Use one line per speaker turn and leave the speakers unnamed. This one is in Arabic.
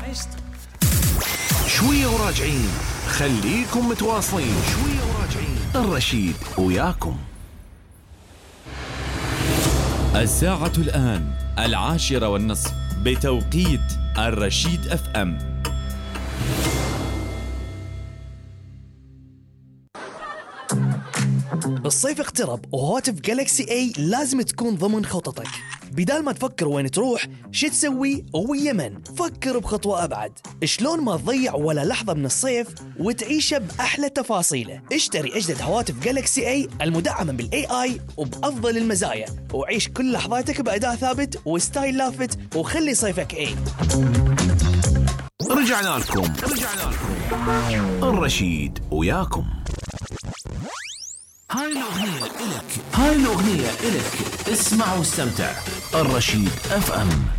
شوية وراجعين، خليكم متواصلين. شوية وراجعين، الرشيد وياكم.
الساعة الآن 10:30 بتوقيت الرشيد FM.
الصيف اقترب وهواتف جالكسي اي لازم تكون ضمن خططك. بدال ما تفكر وين تروح شو تسوي ويا من، فكر بخطوة أبعد. شلون ما تضيع ولا لحظة من الصيف وتعيشه بأحلى تفاصيله. اشتري أجدد هواتف جالكسي اي المدعمة بالاي اي وبأفضل المزايا، وعيش كل لحظاتك بأداء ثابت وستايل لافت، وخلي صيفك اي.
رجعنا لكم الرشيد وياكم. هاي الأغنية إلك، اسمع واستمتع. الرشيد FM.